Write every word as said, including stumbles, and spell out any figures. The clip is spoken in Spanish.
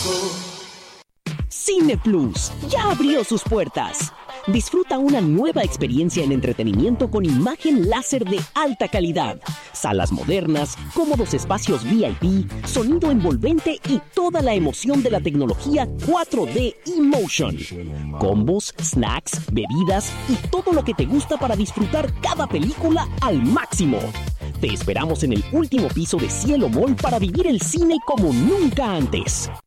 Cine Plus ya abrió sus puertas. Disfruta una nueva experiencia en entretenimiento con imagen láser de alta calidad, salas modernas, cómodos espacios V I P, sonido envolvente y toda la emoción de la tecnología cuatro D eMotion. Combos, snacks, bebidas y todo lo que te gusta para disfrutar cada película al máximo. Te esperamos en el último piso de Cielo Mall para vivir el cine como nunca antes.